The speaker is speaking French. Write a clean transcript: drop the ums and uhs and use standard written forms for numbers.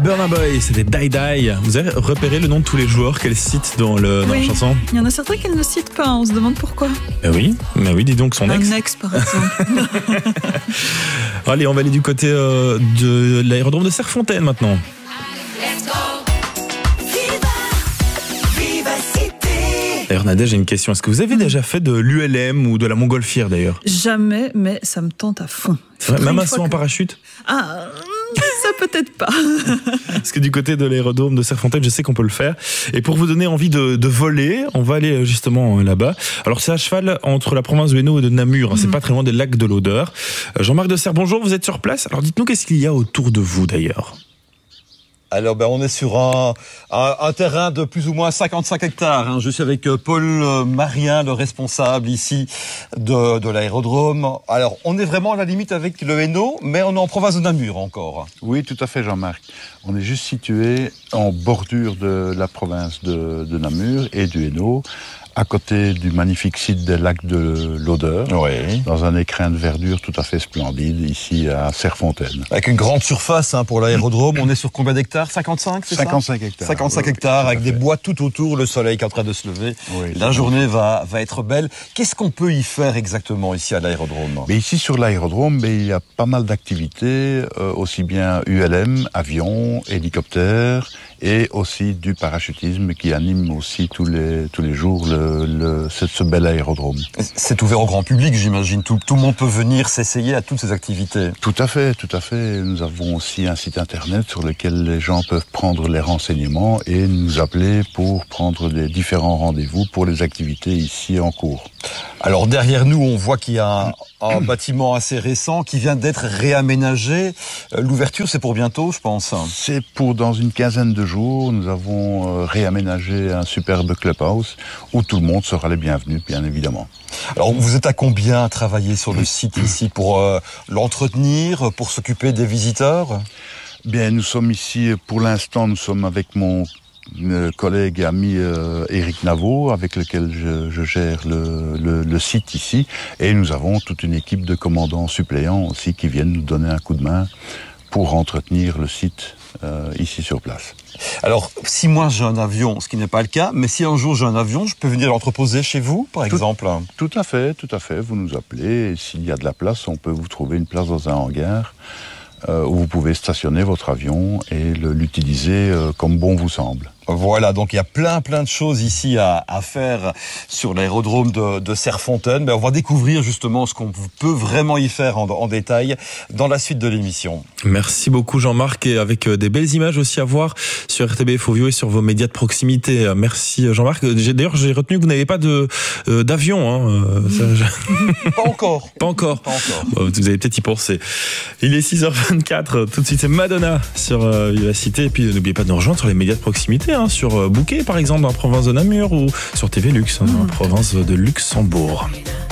Burna Boy, c'était Die Die. Vous avez repéré le nom de tous les joueurs qu'elle cite dans la chanson? Il y en a certains qu'elle ne cite pas, on se demande pourquoi. Oui, dis donc son ex. Un ex, par exemple. Allez, on va aller du côté de l'aérodrome de Serfontaine maintenant. D'ailleurs, Nadia, j'ai une question. Est-ce que vous avez déjà fait de l'ULM ou de la montgolfière d'ailleurs? Jamais, mais ça me tente à fond. Même un saut en parachute? Ah, ça peut-être pas. Parce que du côté de l'aérodrome de Serfontaine, je sais qu'on peut le faire. Et pour vous donner envie de voler, on va aller justement là-bas. Alors, c'est à cheval entre la province de Hainaut et de Namur. C'est pas très loin des lacs de l'Odeur. Jean-Marc Desserre, bonjour, vous êtes sur place. Alors, dites-nous, qu'est-ce qu'il y a autour de vous d'ailleurs? Alors on est sur un terrain de plus ou moins 55 hectares. Je suis avec Paul Marien, le responsable ici de l'aérodrome. Alors on est vraiment à la limite avec le Hainaut, mais on est en province de Namur encore. Oui, tout à fait, Jean-Marc. On est juste situé en bordure de la province de Namur et du Hainaut, à côté du magnifique site des lacs de l'Odeur, dans un écrin de verdure tout à fait splendide, ici à Serfontaine. Avec une grande surface pour l'aérodrome, on est sur combien d'hectares? 55, c'est 55 ça? hectares. 55 hectares, avec des bois tout autour, le soleil qui est en train de se lever. Oui, la journée va être belle. Qu'est-ce qu'on peut y faire exactement ici à l'aérodrome? Mais ici sur l'aérodrome, il y a pas mal d'activités, aussi bien ULM, avions, hélicoptères, et aussi du parachutisme qui anime aussi tous les jours ce bel aérodrome. C'est ouvert au grand public, j'imagine. Tout le monde peut venir s'essayer à toutes ces activités. Tout à fait, tout à fait. Nous avons aussi un site internet sur lequel les gens peuvent prendre les renseignements et nous appeler pour prendre les différents rendez-vous pour les activités ici en cours. Alors derrière nous, on voit qu'il y a un bâtiment assez récent qui vient d'être réaménagé. L'ouverture, c'est pour bientôt, je pense. C'est pour dans une quinzaine de jours. Nous avons réaménagé un superbe clubhouse où tout le monde sera les bienvenus, bien évidemment. Alors vous êtes à combien à travailler sur le site ici pour l'entretenir, pour s'occuper des visiteurs? Bien, nous sommes ici, pour l'instant, nous sommes avec mon collègue et ami Éric Naveau, avec lequel je gère le site ici, et nous avons toute une équipe de commandants suppléants aussi qui viennent nous donner un coup de main pour entretenir le site ici sur place. Alors, si moi j'ai un avion, ce qui n'est pas le cas, mais si un jour j'ai un avion, je peux venir l'entreposer chez vous, par exemple? Tout à fait, vous nous appelez, et s'il y a de la place, on peut vous trouver une place dans un hangar où vous pouvez stationner votre avion et l'utiliser comme bon vous semble. Voilà, donc il y a plein de choses ici à faire sur l'aérodrome de Serfontaine. Mais on va découvrir justement ce qu'on peut vraiment y faire en détail dans la suite de l'émission. Merci beaucoup Jean-Marc, et avec des belles images aussi à voir sur RTBF Ovio et sur vos médias de proximité. Merci Jean-Marc. D'ailleurs, j'ai retenu que vous n'avez pas d'avion. Pas encore. Pas encore. Vous allez peut-être y penser. Il est 6h24. Tout de suite, c'est Madonna sur Vivacité. Et puis n'oubliez pas de nous rejoindre sur les médias de proximité. Sur Bouquet par exemple, dans la province de Namur, ou sur TV Lux, dans la province de Luxembourg.